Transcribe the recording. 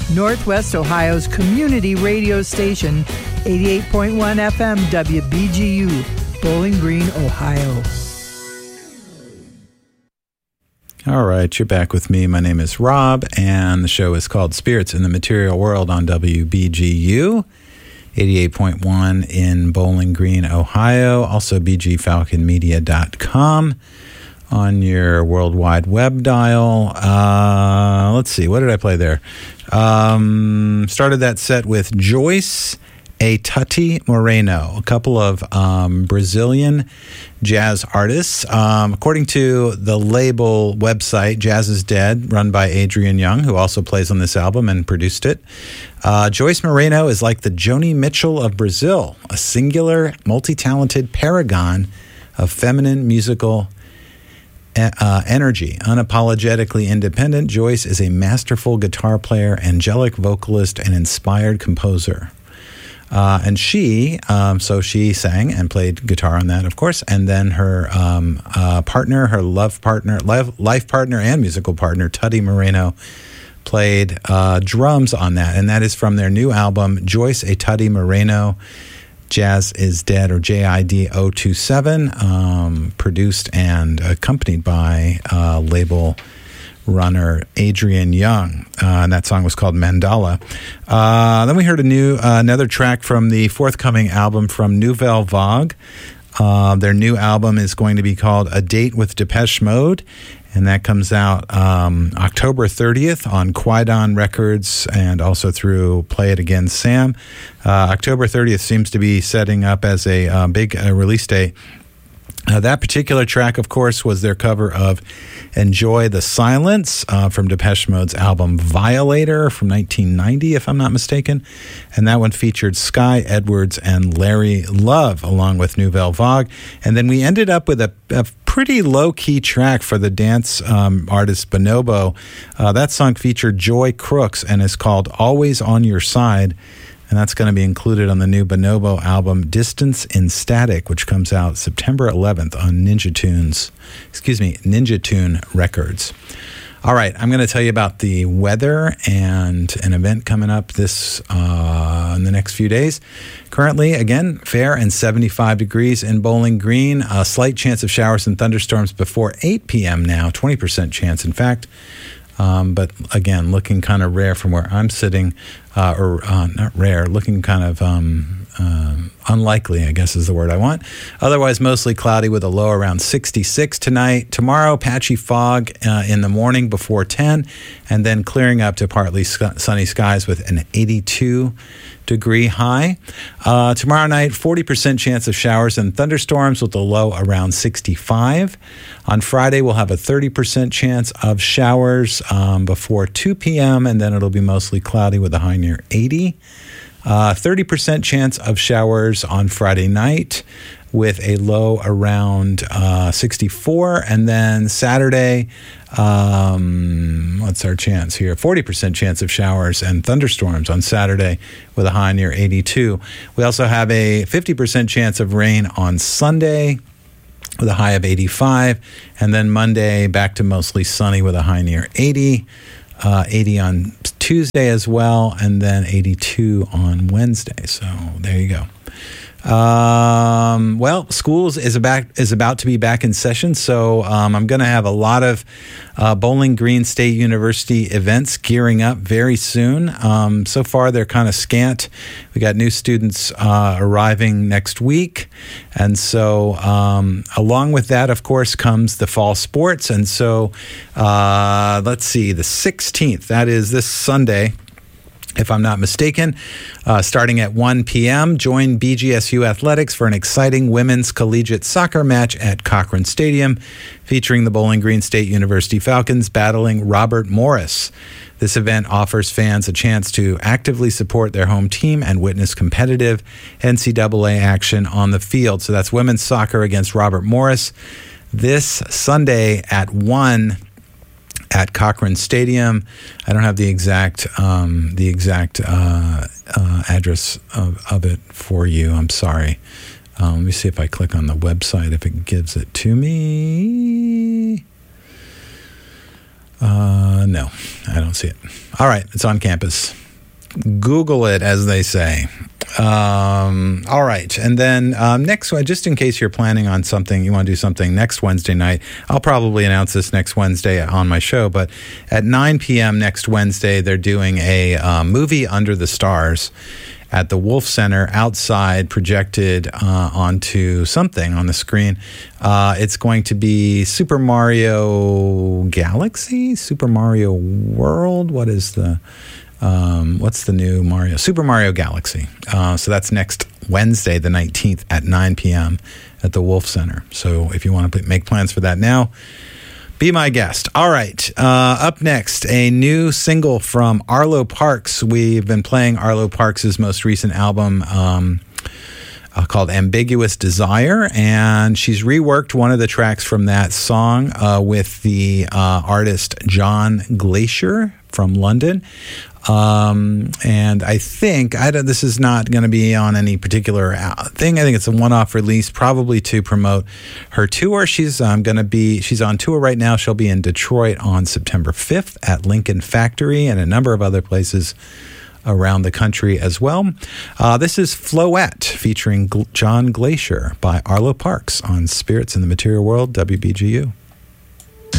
Northwest Ohio's community radio station, 88.1 FM WBGU, Bowling Green, Ohio. All right, you're back with me. My name is Rob, and the show is called Spirits in the Material World on WBGU, 88.1 in Bowling Green, Ohio. Also, bgfalconmedia.com on your worldwide web dial. Let's see, what did I play there? Started that set with Joyce A. Tutti Moreno, a couple of Brazilian jazz artists. According to the label website, Jazz is Dead, run by Adrian Young, who also plays on this album and produced it. Joyce Moreno is like the Joni Mitchell of Brazil, a singular, multi-talented paragon of feminine musical energy. Unapologetically independent, Joyce is a masterful guitar player, angelic vocalist, and inspired composer. And she sang and played guitar on that, of course. And then her partner, her life partner, and musical partner, Tutti Moreno, played drums on that. And that is from their new album, Joyce A. Tutti Moreno, Jazz is Dead, or JID 027, produced and accompanied by label runner Adrian Young, and that song was called Mandala. Then we heard another track from the forthcoming album from Nouvelle Vague. Their new album is going to be called A Date with Depeche Mode, and that comes out October 30th on Quaidon Records and also through Play It Again Sam. October 30th seems to be setting up as a big release date. That particular track, of course, was their cover of Enjoy the Silence from Depeche Mode's album Violator from 1990, if I'm not mistaken. And that one featured Sky Edwards and Larry Love, along with Nouvelle Vague. And then we ended up with a pretty low-key track for the dance artist Bonobo. That song featured Joy Crooks and is called Always on Your Side. And that's going to be included on the new Bonobo album, Distance in Static, which comes out September 11th on Ninja Tune Records. All right, I'm going to tell you about the weather and an event coming up in the next few days. Currently, again, fair and 75 degrees in Bowling Green. A slight chance of showers and thunderstorms before 8 p.m. now, 20% chance, in fact. But again, looking kind of rare from where I'm sitting, not rare, looking kind of unlikely, I guess is the word I want. Otherwise, mostly cloudy with a low around 66 tonight. Tomorrow, patchy fog in the morning before 10, and then clearing up to partly sunny skies with an 82-degree high. Tomorrow night, 40% chance of showers and thunderstorms with a low around 65. On Friday, we'll have a 30% chance of showers before 2 p.m., and then it'll be mostly cloudy with a high near 80. 30% chance of showers on Friday night with a low around 64. And then Saturday, what's our chance here? 40% chance of showers and thunderstorms on Saturday with a high near 82. We also have a 50% chance of rain on Sunday with a high of 85. And then Monday, back to mostly sunny with a high near 80. 80 on Tuesday as well, and then 82 on Wednesday. So there you go. Well, schools is about to be back in session, so I'm going to have a lot of Bowling Green State University events gearing up very soon. So far, they're kind of scant. We got new students arriving next week, and so along with that, of course, comes the fall sports. And so let's see, the 16th, that is this Sunday, if I'm not mistaken, starting at 1 p.m., join BGSU Athletics for an exciting women's collegiate soccer match at Cochran Stadium, featuring the Bowling Green State University Falcons battling Robert Morris. This event offers fans a chance to actively support their home team and witness competitive NCAA action on the field. So that's women's soccer against Robert Morris this Sunday at 1 at Cochran Stadium. I don't have the exact address of it for you. I'm sorry. Let me see if I click on the website, if it gives it to me. No, I don't see it. All right, it's on campus. Google it, as they say. All right. And then next, just in case you're planning on something, you want to do something next Wednesday night, I'll probably announce this next Wednesday on my show, but at 9 p.m. next Wednesday, they're doing a movie Under the Stars at the Wolf Center outside, projected onto something on the screen. It's going to be Super Mario Galaxy? Super Mario World? What is the... what's the new Mario? Super Mario Galaxy. So that's next Wednesday, the 19th at 9 p.m. at the Wolf Center. So if you want to make plans for that now, be my guest. All right. Up next, a new single from Arlo Parks. We've been playing Arlo Parks' most recent album called Ambiguous Desire, and she's reworked one of the tracks from that song with the artist John Glacier from London. And I think this is not going to be on any particular thing. I think it's a one-off release, probably to promote her tour. She's on tour right now. She'll be in Detroit on September 5th at Lincoln Factory and a number of other places around the country as well. This is Floette featuring John Glacier by Arlo Parks on Spirits in the Material World, WBGU.